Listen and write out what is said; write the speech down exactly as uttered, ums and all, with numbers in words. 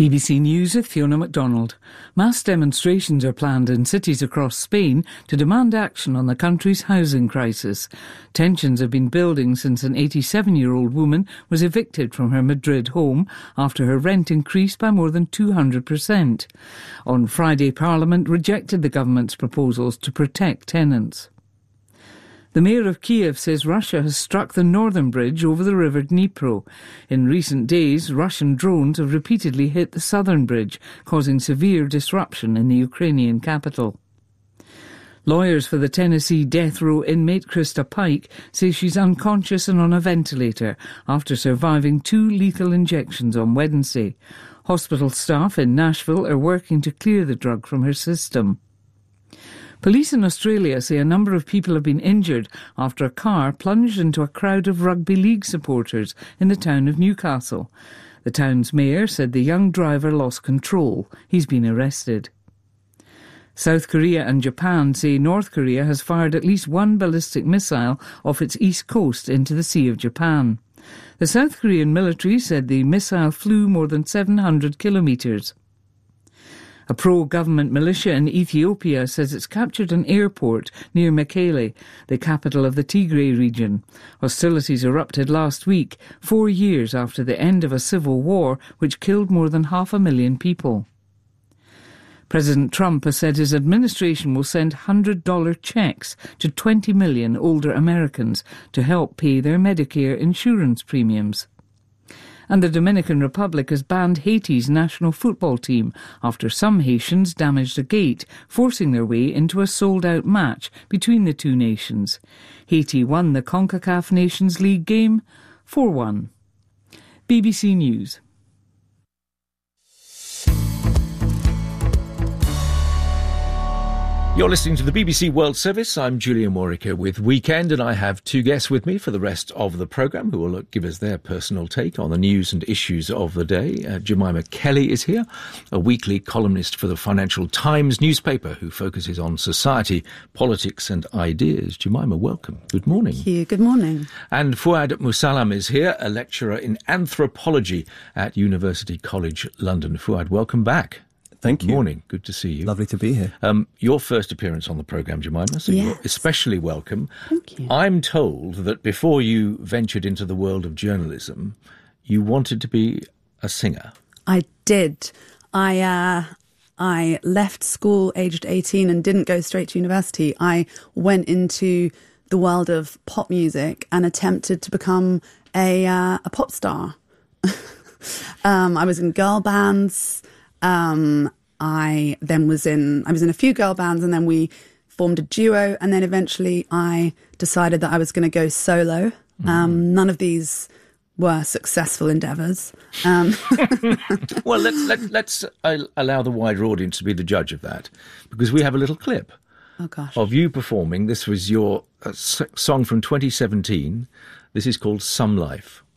B B C News with Fiona MacDonald. Mass demonstrations are planned in cities across Spain to demand action on the country's housing crisis. Tensions have been building since an eighty-seven-year-old woman was evicted from her Madrid home after her rent increased by more than two hundred percent. On Friday, Parliament rejected the government's proposals to protect tenants. The mayor of Kiev says Russia has struck the northern bridge over the river Dnipro. In recent days, Russian drones have repeatedly hit the southern bridge, causing severe disruption in the Ukrainian capital. Lawyers for the Tennessee death row inmate Krista Pike say she's unconscious and on a ventilator after surviving two lethal injections on Wednesday. Hospital staff in Nashville are working to clear the drug from her system. Police in Australia say a number of people have been injured after a car plunged into a crowd of rugby league supporters in the town of Newcastle. The town's mayor said the young driver lost control. He's been arrested. South Korea and Japan say North Korea has fired at least one ballistic missile off its east coast into the Sea of Japan. The South Korean military said the missile flew more than seven hundred kilometres. A pro-government militia in Ethiopia says it's captured an airport near Mekele, the capital of the Tigray region. Hostilities erupted last week, four years after the end of a civil war which killed more than half a million people. President Trump has said his administration will send one hundred dollar checks to twenty million older Americans to help pay their Medicare insurance premiums. And the Dominican Republic has banned Haiti's national football team after some Haitians damaged a gate, forcing their way into a sold-out match between the two nations. Haiti won the CONCACAF Nations League game four one. B B C News. You're listening to the B B C World Service. I'm Julian Warwick with Weekend, and I have two guests with me for the rest of the programme who will give us their personal take on the news and issues of the day. Uh, Jemima Kelly is here, a weekly columnist for the Financial Times newspaper who focuses on society, politics and ideas. Jemima, welcome. Good morning. Thank you. Good morning. And Fouad Musallam is here, a lecturer in anthropology at University College London. Fouad, welcome back. Thank you. Good morning. Good to see you. Lovely to be here. Um, your first appearance on the programme, Jemima, so yes. You're especially welcome. Thank you. I'm told that before you ventured into the world of journalism, you wanted to be a singer. I did. I uh, I left school aged eighteen and didn't go straight to university. I went into the world of pop music and attempted to become a uh, a pop star. um, I was in girl bands. Um, I then was in, I was in a few girl bands and then we formed a duo and then eventually I decided that I was going to go solo. Mm. Um, none of these were successful endeavours. Um. Well, let's, let, let's uh, allow the wider audience to be the judge of that because we have a little clip oh, gosh. of you performing. This was your uh, s- song from twenty seventeen. This is called Some Life.